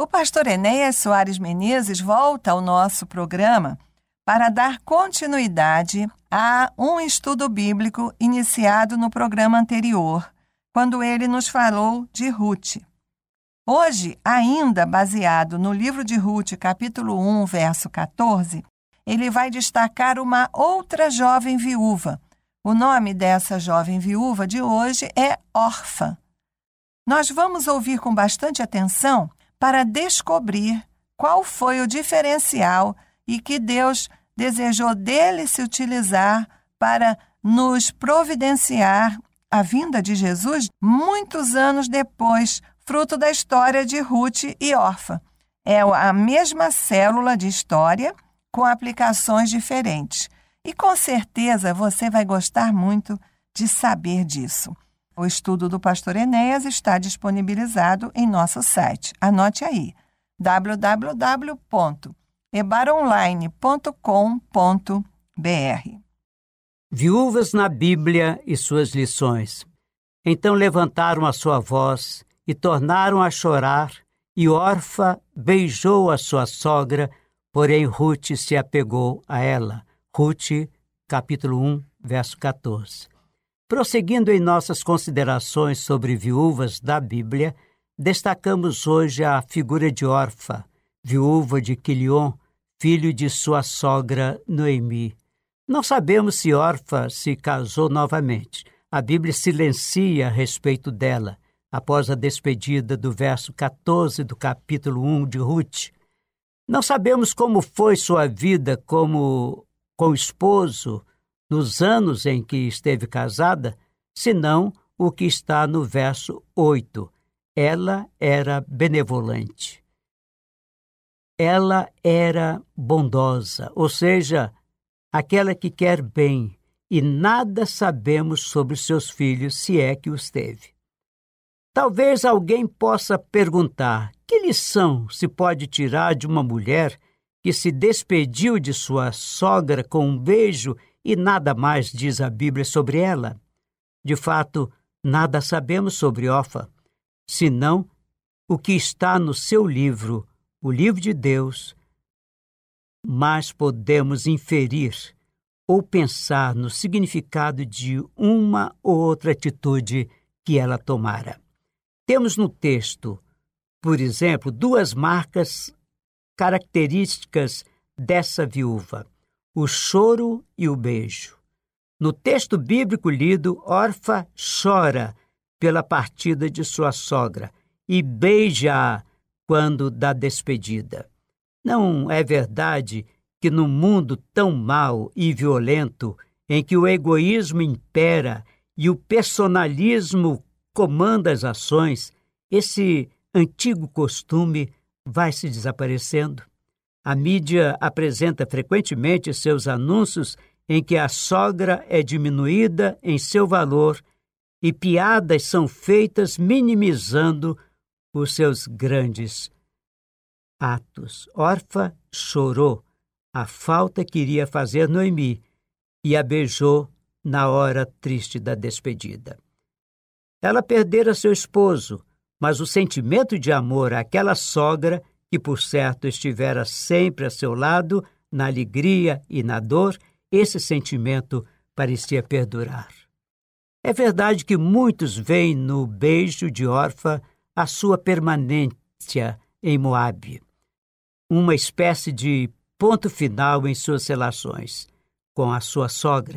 O pastor Enéas Soares Menezes volta ao nosso programa para dar continuidade a um estudo bíblico iniciado no programa anterior, quando ele nos falou de Ruth. Hoje, ainda baseado no livro de Ruth, capítulo 1, verso 14, ele vai destacar uma outra jovem viúva. O nome dessa jovem viúva de hoje é Orfa. Nós vamos ouvir com bastante atenção para descobrir qual foi o diferencial e que Deus desejou dele se utilizar para nos providenciar a vinda de Jesus muitos anos depois, fruto da história de Ruth e Orfa. É a mesma célula de história com aplicações diferentes. E com certeza você vai gostar muito de saber disso. O estudo do pastor Enéas está disponibilizado em nosso site. Anote aí, www.ebaronline.com.br. Viúvas na Bíblia e suas lições. Então levantaram a sua voz e tornaram a chorar, e Orfa beijou a sua sogra, porém Ruth se apegou a ela. Ruth, capítulo 1, verso 14. Prosseguindo em nossas considerações sobre viúvas da Bíblia, destacamos hoje a figura de Orfa, viúva de Quilion, filho de sua sogra Noemi. Não sabemos se Orfa se casou novamente. A Bíblia silencia a respeito dela, após a despedida do verso 14 do capítulo 1 de Ruth. Não sabemos como foi sua vida com o esposo nos anos em que esteve casada, senão o que está no verso 8. Ela era benevolente. Ela era bondosa, ou seja, aquela que quer bem, e nada sabemos sobre seus filhos, se é que os teve. Talvez alguém possa perguntar: que lição se pode tirar de uma mulher que se despediu de sua sogra com um beijo e nada mais diz a Bíblia sobre ela? De fato, nada sabemos sobre Orfa, senão o que está no seu livro, o livro de Deus, mas podemos inferir ou pensar no significado de uma ou outra atitude que ela tomara. Temos no texto, por exemplo, duas marcas características dessa viúva: o choro e o beijo. No texto bíblico lido, Orfa chora pela partida de sua sogra e beija-a quando da despedida. Não é verdade que no mundo tão mau e violento, em que o egoísmo impera e o personalismo comanda as ações, esse antigo costume vai se desaparecendo? A mídia apresenta frequentemente seus anúncios em que a sogra é diminuída em seu valor e piadas são feitas minimizando os seus grandes atos. Orfa chorou a falta que iria fazer Noemi e a beijou na hora triste da despedida. Ela perdera seu esposo, mas o sentimento de amor àquela sogra, que por certo estivera sempre a seu lado, na alegria e na dor, esse sentimento parecia perdurar. É verdade que muitos veem no beijo de Orfa a sua permanência em Moabe, uma espécie de ponto final em suas relações com a sua sogra.